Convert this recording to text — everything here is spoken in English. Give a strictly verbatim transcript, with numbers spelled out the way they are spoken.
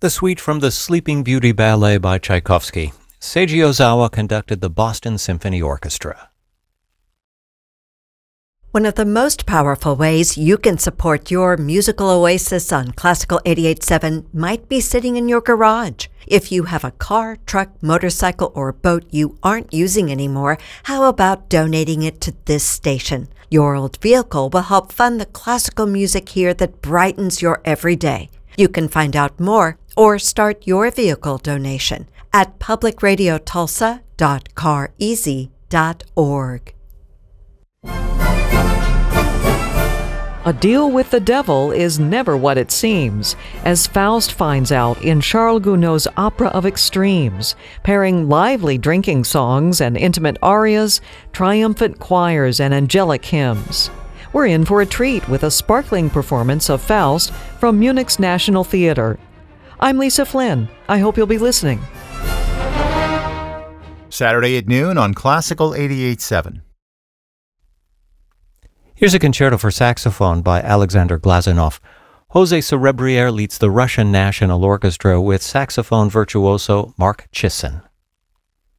The suite from the Sleeping Beauty Ballet by Tchaikovsky. Seiji Ozawa conducted the Boston Symphony Orchestra. One of the most powerful ways you can support your musical oasis on Classical eighty-eight point seven might be sitting in your garage. If you have a car, truck, motorcycle, or boat you aren't using anymore, how about donating it to this station? Your old vehicle will help fund the classical music here that brightens your everyday. You can find out more or start your vehicle donation at public radio tulsa dot car easy dot org. A deal with the devil is never what it seems, as Faust finds out in Charles Gounod's Opera of Extremes, pairing lively drinking songs and intimate arias, triumphant choirs, and angelic hymns. We're in for a treat with a sparkling performance of Faust from Munich's National Theater. I'm Lisa Flynn. I hope you'll be listening. Saturday at noon on Classical eighty-eight point seven. Here's a concerto for saxophone by Alexander Glazunov. Jose Cerebriere leads the Russian National Orchestra with saxophone virtuoso Mark Chisin.